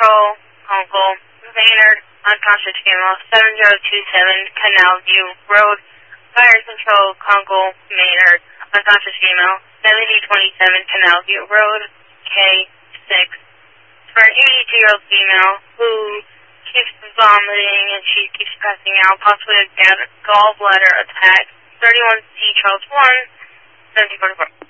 Control, Uncle Maynard, unconscious female, 7027 Canal View Road. Fire Control, Uncle Maynard, unconscious female, 7027 Canal View Road, K6. For an 82-year-old female who keeps vomiting and she keeps passing out, possibly a gallbladder attack, 31C Charles 1, 1744.